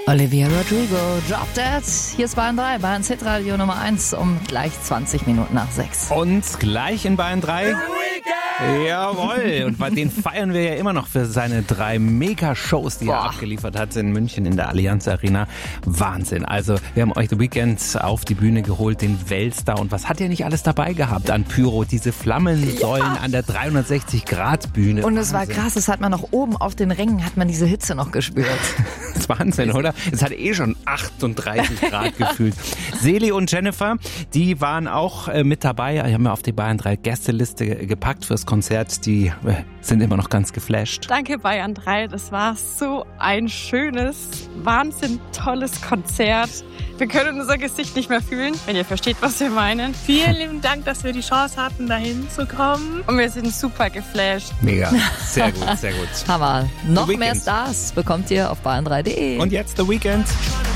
Olivia Rodrigo, Drop Dead. Hier ist Bayern 3, Bayern Hitradio Nummer 1 um gleich 20 Minuten nach 6. Und gleich in Bayern 3. Jawohl, und bei den feiern wir ja immer noch für seine 3 Mega-Shows, die er abgeliefert hat in München in der Allianz Arena. Wahnsinn. Also wir haben euch The Weeknd auf die Bühne geholt, den Weltstar. Und was hat er nicht alles dabei gehabt an Pyro? Diese Flammensäulen an der 360-Grad-Bühne. Und es war krass, das hat man noch oben auf den Rängen, hat man diese Hitze noch gespürt. Das ist Wahnsinn, oder? Es hat schon 38 Grad gefühlt. Seli und Jennifer, die waren auch mit dabei. Die haben wir auf die Bayern 3 Gästeliste gepackt fürs Konzert. Die sind immer noch ganz geflasht. Danke Bayern 3, das war so ein schönes, wahnsinnig tolles Konzert. Wir können unser Gesicht nicht mehr fühlen, wenn ihr versteht, was wir meinen. Vielen lieben Dank, dass wir die Chance hatten, dahin zu kommen. Und wir sind super geflasht. Mega, sehr gut, sehr gut. Hammer. Noch mehr Stars bekommt ihr auf bayern3.de. Und jetzt The Weeknd.